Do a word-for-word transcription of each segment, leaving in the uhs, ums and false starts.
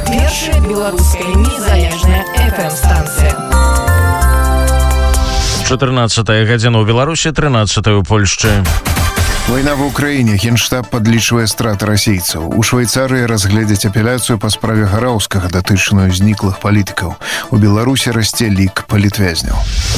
Першая белорусская незалежная эф эм-станция. чатырнаццатая гадзіна ў Беларусі, трынаццатая ў Польшчы. Вайна ва ўкраіне. Генштаб падлічвае страты расейцаў. У Швейцарыі разгледзяць апеляцыю па справе Гараўскага, датычную зніклых палітыкаў. У Беларусі расце лік палітвязняў.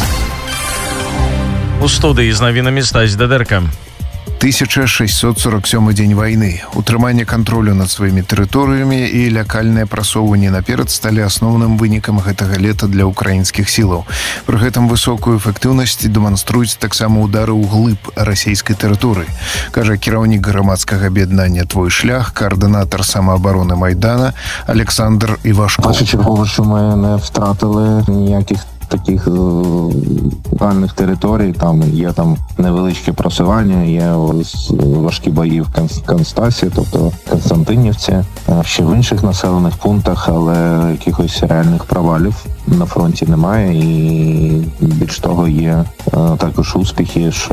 У студыі з навінамі Стась Дадэрка. тысяча шэсцьсот сорок сёмы дзень вайны. Утрыманне кантролю над сваімі тэрыторыямі і лякальнае прасоўванне наперад сталі асноўным вынікам гэтага лета для ўкраінскіх сілаў. Пры гэтым высокую эфектыўнасць дэманструюць таксама ўдары ў глыб расійскай тэрыторыі, кажа кіраўнік грамадскага аб'яднання «Твой шлях», координатор самооборони Майдана Олександр Івашко. Першочергово, що ми не втратили ніяких таких реальних територій, там є там невеличке просування, є важкі бої в Констасі, тобто Константинівці, ще в інших населених пунктах, але якихось реальних провалів на фронті немає. І більш того, є також успіхи, що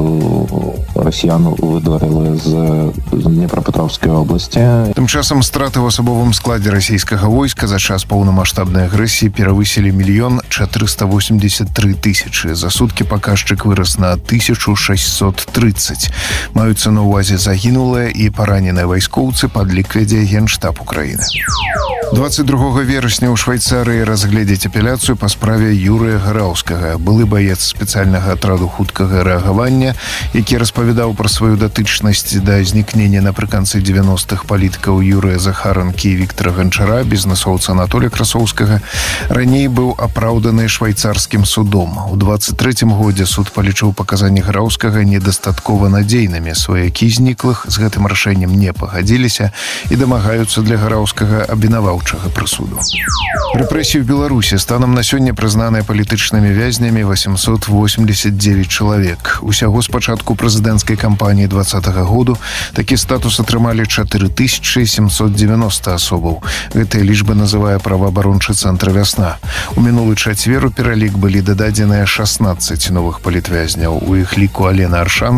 росіян видворили з Дніпропетровської області. Тим часом страти в особовому складі російського війська за час повномасштабної агресії перевисили мільйон чотириста вісімдесят три тисячі. За сутки показчик вирос на тисячу шістсот тридцять. Маються на увазі загинулі і поранені військовці, падліквідує Генштаб України. двадцять другого вересня у Швейцарыі разгледзяць апеляцыю па справе Юрыя Гараўскага. Былы баец спецыяльнага атраду хуткага рэагавання, які распавядаў пра сваю датычнасць да знікнення напрыканцы дзевяностых палітыкаў Юрыя Захаранкі і Віктара Ганчара, бізнэсоўца Анатолія Красоўскага, раней быў апраўданы швейцарскім судом. У двадцять трэцім годзе суд палічыў паказанні Гараўскага недастаткова надзейнымі. Сваякі зніклых з гэтым рашэннем не пагадзіліся і дамагаюцца для Гараўскага абвінаваўчага прысуду. Рэпрэсіі в Беларусі станам на сёння прызнаныя палітычнымі вязнямі восемьсот восемьдесят девять чалавек. Усяго з пачатку прэзідэнцкай кампаніі двадцатага году такі статус атрымалі чатыры тысячы семьсот девяносто асобаў. Гэтая лічба называе праваабарончы цэнтр «Вясна». У мінулы чацвер у пералік былі дададзеныя шаснаццаць новых палітвязняў. У іх ліку Алена Аршанская,